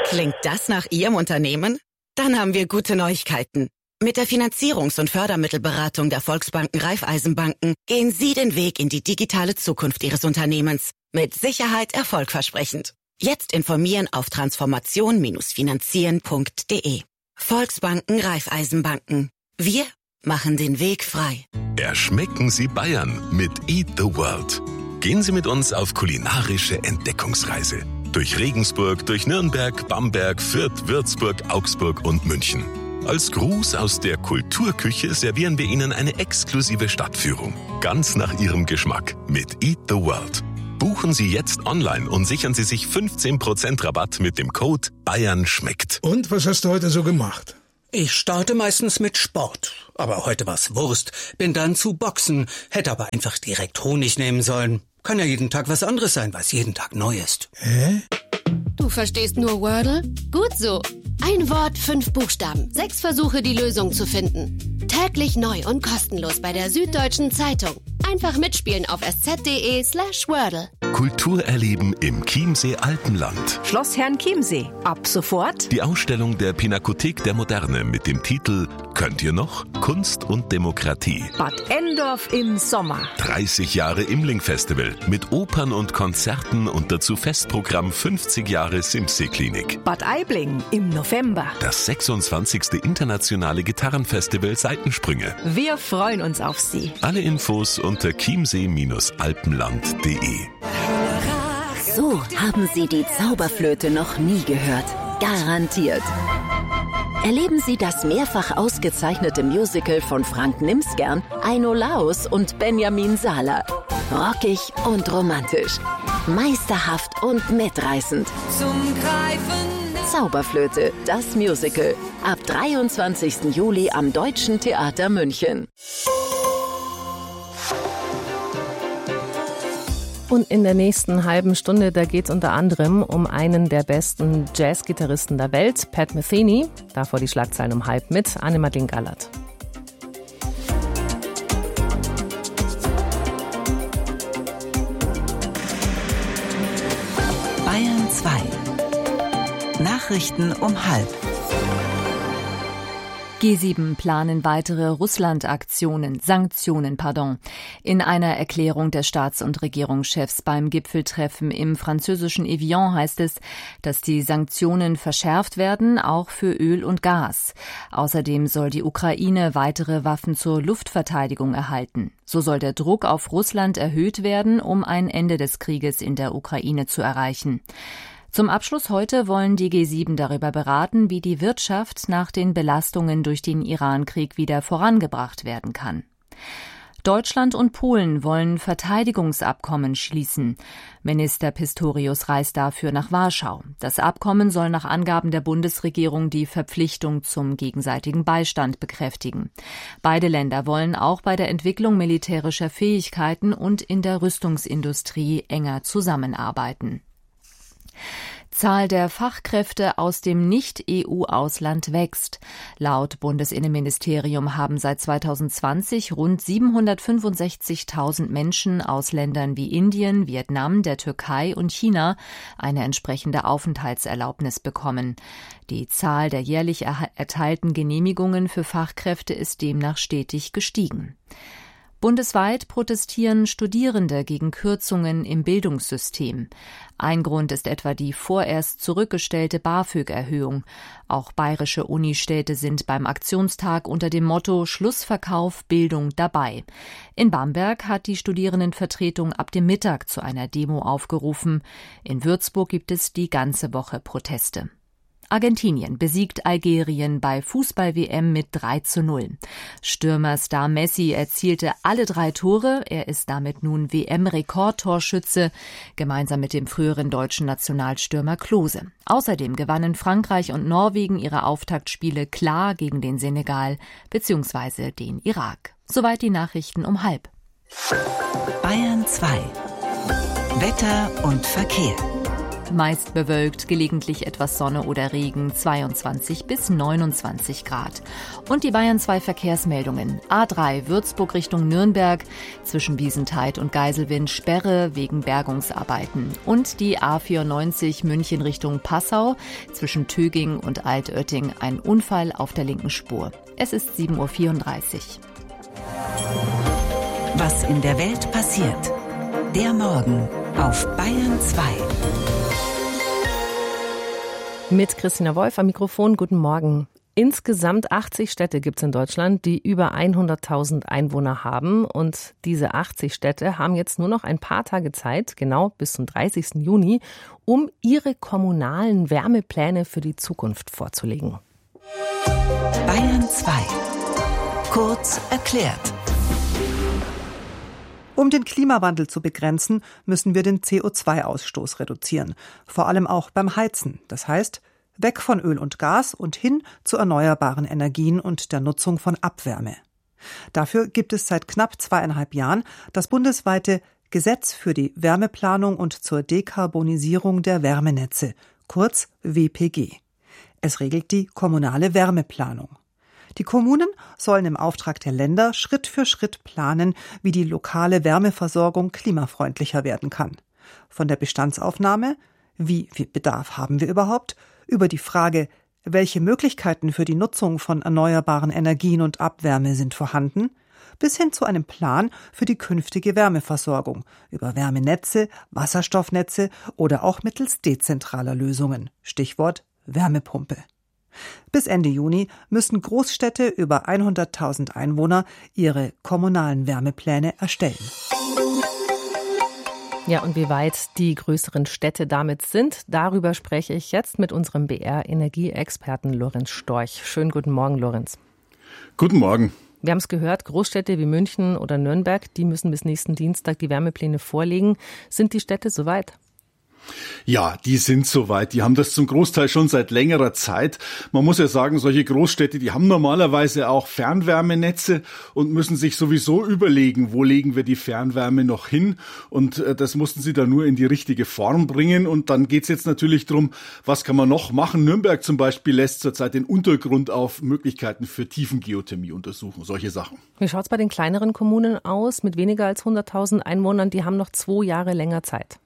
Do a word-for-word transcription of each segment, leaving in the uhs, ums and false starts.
Klingt das nach Ihrem Unternehmen? Dann haben wir gute Neuigkeiten. Mit der Finanzierungs- und Fördermittelberatung der Volksbanken Raiffeisenbanken gehen Sie den Weg in die digitale Zukunft Ihres Unternehmens. Mit Sicherheit erfolgversprechend. Jetzt informieren auf transformation finanzieren punkt de. Volksbanken Raiffeisenbanken. Wir machen den Weg frei. Erschmecken Sie Bayern mit Eat the World. Gehen Sie mit uns auf kulinarische Entdeckungsreise. Durch Regensburg, durch Nürnberg, Bamberg, Fürth, Würzburg, Augsburg und München. Als Gruß aus der Kulturküche servieren wir Ihnen eine exklusive Stadtführung. Ganz nach Ihrem Geschmack mit Eat the World. Buchen Sie jetzt online und sichern Sie sich fünfzehn Prozent Rabatt mit dem Code Bayern schmeckt. Und was hast du heute so gemacht? Ich starte meistens mit Sport. Aber heute war's Wurst. Bin dann zu Boxen. Hätte aber einfach direkt Honig nehmen sollen. Kann ja jeden Tag was anderes sein, weil es jeden Tag neu ist. Hä? Du verstehst nur Wordle? Gut so. Ein Wort, fünf Buchstaben. Sechs Versuche, die Lösung zu finden. Täglich neu und kostenlos bei der Süddeutschen Zeitung. Einfach mitspielen auf sz.de slash Wordle. Kultur erleben im Chiemsee Alpenland. Schloss Herrn Chiemsee. Ab sofort. Die Ausstellung der Pinakothek der Moderne mit dem Titel Könnt ihr noch? Kunst und Demokratie. Bad Endorf im Sommer. dreißig Jahre Imling-Festival mit Opern und Konzerten und dazu Festprogramm fünfzig Jahre Simsee-Klinik. Bad Aibling im November. Das sechsundzwanzigste internationale Gitarrenfestival Seitensprünge. Wir freuen uns auf Sie. Alle Infos unter chiemsee alpenland punkt de. So haben Sie die Zauberflöte noch nie gehört. Garantiert. Erleben Sie das mehrfach ausgezeichnete Musical von Frank Nimsgern, Aino Laus und Benjamin Sala. Rockig und romantisch. Meisterhaft und mitreißend. Zum Greifen. Zauberflöte, das Musical. Ab dreiundzwanzigsten Juli am Deutschen Theater München. Und in der nächsten halben Stunde, da geht es unter anderem um einen der besten Jazzgitarristen der Welt, Pat Metheny. Davor die Schlagzeilen um halb mit Anne-Madeleine Gallert. Bayern zwei. Nachrichten um halb. G sieben planen weitere Russland-Aktionen, Sanktionen, pardon. In einer Erklärung der Staats- und Regierungschefs beim Gipfeltreffen im französischen Evian heißt es, dass die Sanktionen verschärft werden, auch für Öl und Gas. Außerdem soll die Ukraine weitere Waffen zur Luftverteidigung erhalten. So soll der Druck auf Russland erhöht werden, um ein Ende des Krieges in der Ukraine zu erreichen. Zum Abschluss heute wollen die G sieben darüber beraten, wie die Wirtschaft nach den Belastungen durch den Iran-Krieg wieder vorangebracht werden kann. Deutschland und Polen wollen Verteidigungsabkommen schließen. Minister Pistorius reist dafür nach Warschau. Das Abkommen soll nach Angaben der Bundesregierung die Verpflichtung zum gegenseitigen Beistand bekräftigen. Beide Länder wollen auch bei der Entwicklung militärischer Fähigkeiten und in der Rüstungsindustrie enger zusammenarbeiten. Zahl der Fachkräfte aus dem Nicht-E U-Ausland wächst. Laut Bundesinnenministerium haben seit zweitausendzwanzig rund siebenhundertfünfundsechzigtausend Menschen aus Ländern wie Indien, Vietnam, der Türkei und China eine entsprechende Aufenthaltserlaubnis bekommen. Die Zahl der jährlich erteilten Genehmigungen für Fachkräfte ist demnach stetig gestiegen. Bundesweit protestieren Studierende gegen Kürzungen im Bildungssystem. Ein Grund ist etwa die vorerst zurückgestellte BAföG-Erhöhung. Auch bayerische Unistädte sind beim Aktionstag unter dem Motto Schlussverkauf Bildung dabei. In Bamberg hat die Studierendenvertretung ab dem Mittag zu einer Demo aufgerufen. In Würzburg gibt es die ganze Woche Proteste. Argentinien besiegt Algerien bei Fußball-W M mit drei zu null. Stürmerstar Messi erzielte alle drei Tore. Er ist damit nun W M-Rekordtorschütze, gemeinsam mit dem früheren deutschen Nationalstürmer Klose. Außerdem gewannen Frankreich und Norwegen ihre Auftaktspiele klar gegen den Senegal bzw. den Irak. Soweit die Nachrichten um halb. Bayern zwei. Wetter und Verkehr. Meist bewölkt, gelegentlich etwas Sonne oder Regen, zweiundzwanzig bis neunundzwanzig Grad. Und die Bayern zwei Verkehrsmeldungen. A drei Würzburg Richtung Nürnberg, zwischen Wiesentheid und Geiselwind Sperre wegen Bergungsarbeiten. Und die A vierundneunzig München Richtung Passau, zwischen Töging und Altötting ein Unfall auf der linken Spur. Es ist sieben Uhr vierunddreißig. Was in der Welt passiert. Der Morgen auf Bayern zwei. Mit Christina Wolf am Mikrofon. Guten Morgen. Insgesamt achtzig Städte gibt es in Deutschland, die über hunderttausend Einwohner haben. Und diese achtzig Städte haben jetzt nur noch ein paar Tage Zeit, genau bis zum dreißigsten Juni, um ihre kommunalen Wärmepläne für die Zukunft vorzulegen. Bayern zwei. Kurz erklärt. Um den Klimawandel zu begrenzen, müssen wir den C O zwei Ausstoß reduzieren. Vor allem auch beim Heizen. Das heißt, weg von Öl und Gas und hin zu erneuerbaren Energien und der Nutzung von Abwärme. Dafür gibt es seit knapp zweieinhalb Jahren das bundesweite Gesetz für die Wärmeplanung und zur Dekarbonisierung der Wärmenetze, kurz W P G. Es regelt die kommunale Wärmeplanung. Die Kommunen sollen im Auftrag der Länder Schritt für Schritt planen, wie die lokale Wärmeversorgung klimafreundlicher werden kann. Von der Bestandsaufnahme, wie viel Bedarf haben wir überhaupt, über die Frage, welche Möglichkeiten für die Nutzung von erneuerbaren Energien und Abwärme sind vorhanden, bis hin zu einem Plan für die künftige Wärmeversorgung über Wärmenetze, Wasserstoffnetze oder auch mittels dezentraler Lösungen. Stichwort Wärmepumpe. Bis Ende Juni müssen Großstädte über hunderttausend Einwohner ihre kommunalen Wärmepläne erstellen. Ja, und wie weit die größeren Städte damit sind, darüber spreche ich jetzt mit unserem B R-Energieexperten Lorenz Storch. Schönen guten Morgen, Lorenz. Guten Morgen. Wir haben es gehört, Großstädte wie München oder Nürnberg, die müssen bis nächsten Dienstag die Wärmepläne vorlegen. Sind die Städte soweit? Ja, die sind soweit. Die haben das zum Großteil schon seit längerer Zeit. Man muss ja sagen, solche Großstädte, die haben normalerweise auch Fernwärmenetze und müssen sich sowieso überlegen, wo legen wir die Fernwärme noch hin. Und das mussten sie dann nur in die richtige Form bringen. Und dann geht's jetzt natürlich drum, was kann man noch machen. Nürnberg zum Beispiel lässt zurzeit den Untergrund auf Möglichkeiten für Tiefengeothermie untersuchen, solche Sachen. Wie schaut's bei den kleineren Kommunen aus mit weniger als hunderttausend Einwohnern? Die haben noch zwei Jahre länger Zeit.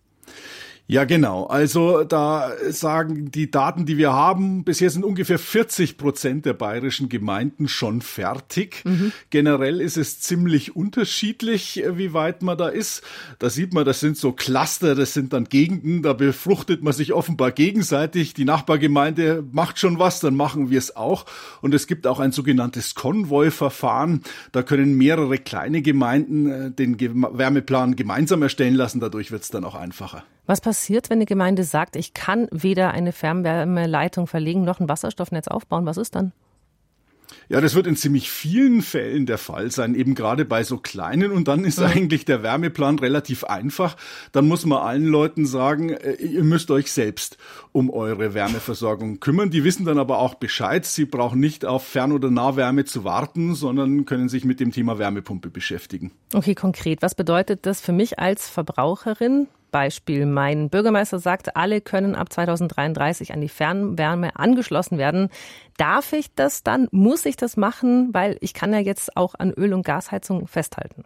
Ja, genau. Also da sagen die Daten, die wir haben, bisher sind ungefähr vierzig Prozent der bayerischen Gemeinden schon fertig. Mhm. Generell ist es ziemlich unterschiedlich, wie weit man da ist. Da sieht man, das sind so Cluster, das sind dann Gegenden, da befruchtet man sich offenbar gegenseitig. Die Nachbargemeinde macht schon was, dann machen wir es auch. Und es gibt auch ein sogenanntes Konvoi-Verfahren. Da können mehrere kleine Gemeinden den Wärmeplan gemeinsam erstellen lassen. Dadurch wird es dann auch einfacher. Was passiert, wenn eine Gemeinde sagt, ich kann weder eine Fernwärmeleitung verlegen noch ein Wasserstoffnetz aufbauen? Was ist dann? Ja, das wird in ziemlich vielen Fällen der Fall sein, eben gerade bei so kleinen. Und dann ist ja. eigentlich der Wärmeplan relativ einfach. Dann muss man allen Leuten sagen, ihr müsst euch selbst um eure Wärmeversorgung kümmern. Die wissen dann aber auch Bescheid. Sie brauchen nicht auf Fern- oder Nahwärme zu warten, sondern können sich mit dem Thema Wärmepumpe beschäftigen. Okay, konkret. Was bedeutet das für mich als Verbraucherin? Beispiel, mein Bürgermeister sagt, alle können ab zweitausenddreiunddreißig an die Fernwärme angeschlossen werden. Darf ich das dann? Muss ich das machen? Weil ich kann ja jetzt auch an Öl- und Gasheizung festhalten.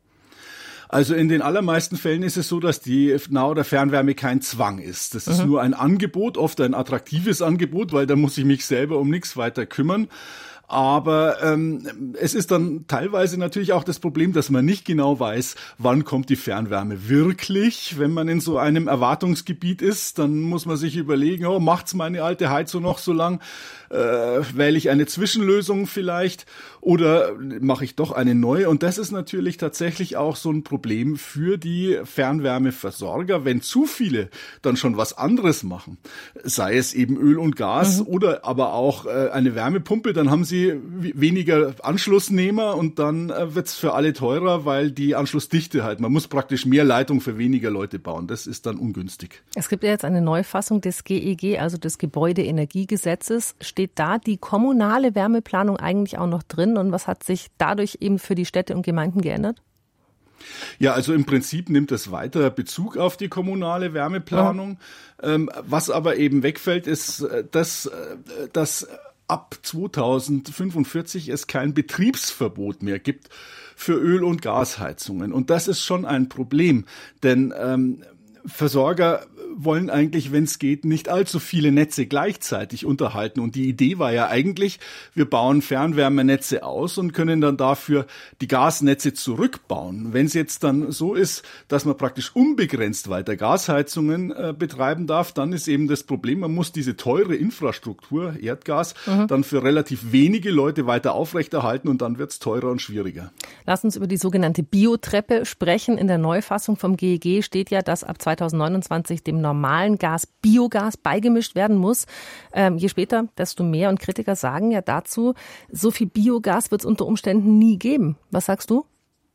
Also in den allermeisten Fällen ist es so, dass die Nah- oder Fernwärme kein Zwang ist. Das ist mhm. nur ein Angebot, oft ein attraktives Angebot, weil da muss ich mich selber um nichts weiter kümmern. Aber ähm, es ist dann teilweise natürlich auch das Problem, dass man nicht genau weiß, wann kommt die Fernwärme wirklich. Wenn man in so einem Erwartungsgebiet ist, dann muss man sich überlegen, oh, macht's meine alte Heizung noch so lang? Äh, wähle ich eine Zwischenlösung vielleicht oder mache ich doch eine neue? Und das ist natürlich tatsächlich auch so ein Problem für die Fernwärmeversorger, wenn zu viele dann schon was anderes machen, sei es eben Öl und Gas mhm. oder aber auch äh, eine Wärmepumpe, dann haben sie weniger Anschlussnehmer und dann wird's für alle teurer, weil die Anschlussdichte halt, man muss praktisch mehr Leitung für weniger Leute bauen. Das ist dann ungünstig. Es gibt ja jetzt eine Neufassung des G E G, also des Gebäudeenergiegesetzes. Steht da die kommunale Wärmeplanung eigentlich auch noch drin und was hat sich dadurch eben für die Städte und Gemeinden geändert? Ja, also im Prinzip nimmt es weiter Bezug auf die kommunale Wärmeplanung. Ja. Ähm, was aber eben wegfällt, ist, dass, dass ab zweitausendfünfundvierzig es kein Betriebsverbot mehr gibt für Öl- und Gasheizungen. Und das ist schon ein Problem, denn ähm, Versorger wollen eigentlich, wenn es geht, nicht allzu viele Netze gleichzeitig unterhalten. Und die Idee war ja eigentlich, wir bauen Fernwärmenetze aus und können dann dafür die Gasnetze zurückbauen. Wenn es jetzt dann so ist, dass man praktisch unbegrenzt weiter Gasheizungen äh, betreiben darf, dann ist eben das Problem, man muss diese teure Infrastruktur, Erdgas, mhm. dann für relativ wenige Leute weiter aufrechterhalten und dann wird es teurer und schwieriger. Lass uns über die sogenannte Biotreppe sprechen. In der Neufassung vom G E G steht ja, dass ab zweitausendneunundzwanzig dem normalen Gas Biogas beigemischt werden muss. Ähm, je später, desto mehr. Und Kritiker sagen ja dazu, so viel Biogas wird es unter Umständen nie geben. Was sagst du?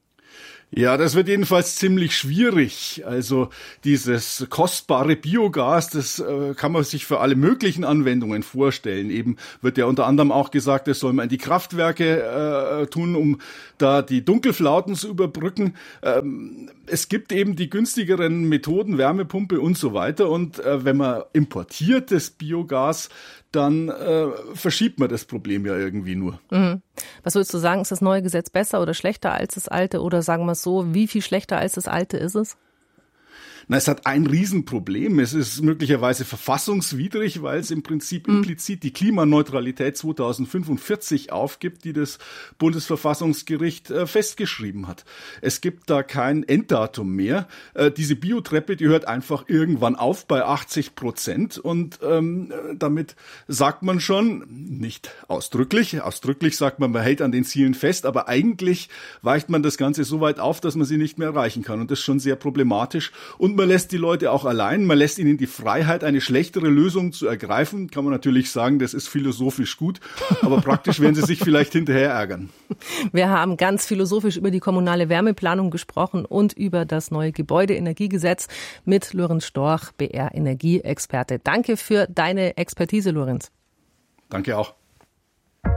Ja, das wird jedenfalls ziemlich schwierig. Also dieses kostbare Biogas, das äh, kann man sich für alle möglichen Anwendungen vorstellen. Eben wird ja unter anderem auch gesagt, das soll man in die Kraftwerke äh, tun, um da die Dunkelflauten zu überbrücken. Ähm, es gibt eben die günstigeren Methoden, Wärmepumpe und so weiter. Und äh, wenn man importiert das Biogas, dann äh, verschiebt man das Problem ja irgendwie nur. Mhm. Was würdest du sagen, ist das neue Gesetz besser oder schlechter als das alte? Oder sagen wir es so, wie viel schlechter als das alte ist es? Na, es hat ein Riesenproblem. Es ist möglicherweise verfassungswidrig, weil es im Prinzip mhm. implizit die Klimaneutralität zweitausendfünfundvierzig aufgibt, die das Bundesverfassungsgericht äh, festgeschrieben hat. Es gibt da kein Enddatum mehr. Äh, diese Biotreppe, die hört einfach irgendwann auf bei achtzig Prozent und ähm, damit sagt man schon, nicht ausdrücklich, ausdrücklich sagt man, man hält an den Zielen fest, aber eigentlich weicht man das Ganze so weit auf, dass man sie nicht mehr erreichen kann und das ist schon sehr problematisch. Und man lässt die Leute auch allein, man lässt ihnen die Freiheit, eine schlechtere Lösung zu ergreifen. Kann man natürlich sagen, das ist philosophisch gut, aber praktisch werden sie sich vielleicht hinterher ärgern. Wir haben ganz philosophisch über die kommunale Wärmeplanung gesprochen und über das neue Gebäudeenergiegesetz mit Lorenz Storch, B R-Energieexperte. Danke für deine Expertise, Lorenz. Danke auch.